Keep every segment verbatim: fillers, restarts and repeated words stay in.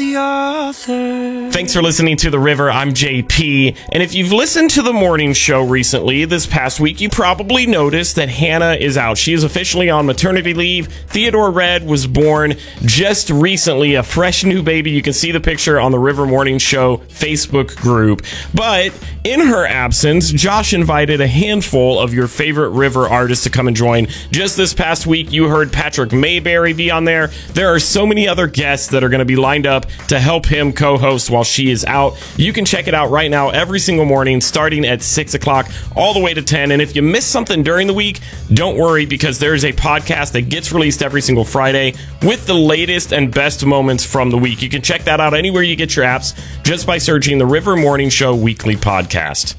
the author. Thanks for listening to The River. I'm J P. And if you've listened to the morning show recently, this past week, you probably noticed that Hannah is out. She is officially on maternity leave. Theodore Red was born just recently, a fresh new baby. You can see the picture on the River Morning Show Facebook group. But in her absence, Josh invited a handful of your favorite River artists to come and join. Just this past week, you heard Patrick Mayberry be on there. There are so many other guests that are going to be lined up to help him co-host while she is out. You can check it out right now every single morning starting at six o'clock all the way to ten. And if you miss something during the week, don't worry, because there's a podcast that gets released every single Friday with the latest and best moments from the week. You can check that out anywhere you get your apps just by searching the River Morning Show Weekly Podcast.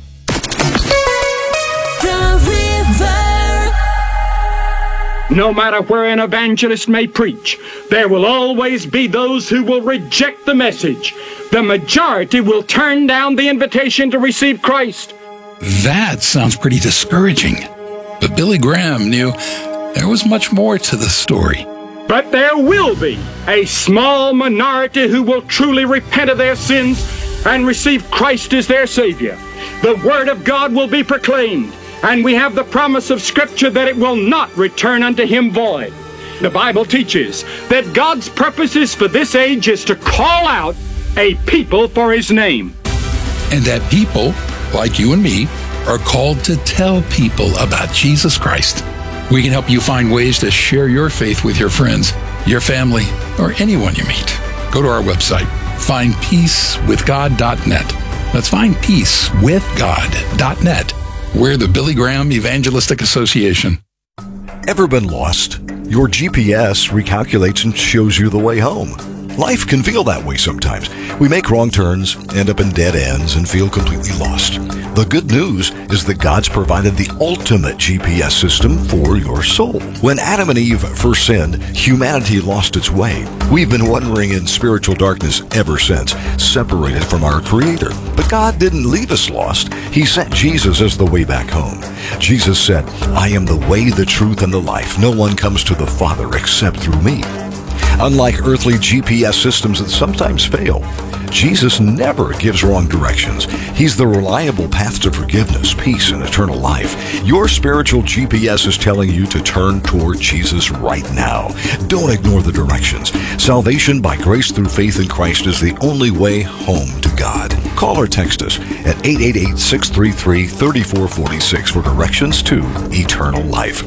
No matter where an evangelist may preach, there will always be those who will reject the message. The majority will turn down the invitation to receive Christ. That sounds pretty discouraging. But Billy Graham knew there was much more to the story. But there will be a small minority who will truly repent of their sins and receive Christ as their Savior. The Word of God will be proclaimed, and we have the promise of Scripture that it will not return unto him void. The Bible teaches that God's purposes for this age is to call out a people for his name. And that people, like you and me, are called to tell people about Jesus Christ. We can help you find ways to share your faith with your friends, your family, or anyone you meet. Go to our website, find peace with god dot net. That's find peace with god dot net. We're the Billy Graham Evangelistic Association. Ever been lost? Your G P S recalculates and shows you the way home. Life can feel that way sometimes. We make wrong turns, end up in dead ends, and feel completely lost. The good news is that God's provided the ultimate G P S system for your soul. When Adam and Eve first sinned, humanity lost its way. We've been wandering in spiritual darkness ever since, separated from our Creator. But God didn't leave us lost. He sent Jesus as the way back home. Jesus said, "I am the way, the truth, and the life. No one comes to the Father except through me." Unlike earthly G P S systems that sometimes fail, Jesus never gives wrong directions. He's the reliable path to forgiveness, peace, and eternal life. Your spiritual G P S is telling you to turn toward Jesus right now. Don't ignore the directions. Salvation by grace through faith in Christ is the only way home to God. Call or text us at eight eight eight, six three three, three four four six for directions to eternal life.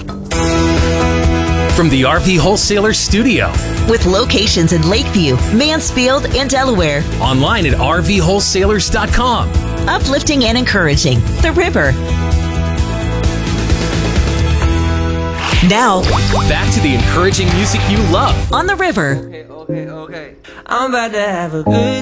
From the R V Wholesaler Studio. With locations in Lakeview, Mansfield, and Delaware. Online at r v wholesalers dot com. Uplifting and encouraging. The River. Now, back to the encouraging music you love. On The River. Okay, okay, okay. I'm about to have a good